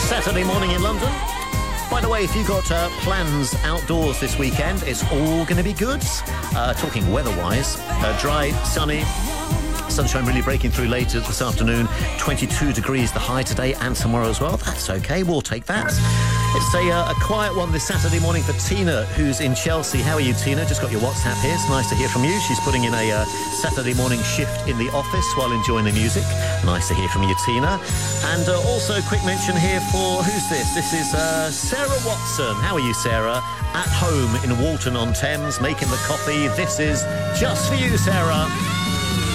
Saturday morning in London. By the way, if you've got plans outdoors this weekend, it's all going to be good. Talking weather-wise, dry, sunny, sunshine really breaking through later this afternoon. 22 degrees the high today and tomorrow as well. That's okay, we'll take that. It's a quiet one this Saturday morning for Tina, who's in Chelsea. How are you, Tina? Just got your WhatsApp here. It's nice to hear from you. She's putting in a Saturday morning shift in the office while enjoying the music. Nice to hear from you, Tina. And also a quick mention here for, who's this? This is Sarah Watson. How are you, Sarah? At home in Walton-on-Thames, making the coffee. This is just for you, Sarah.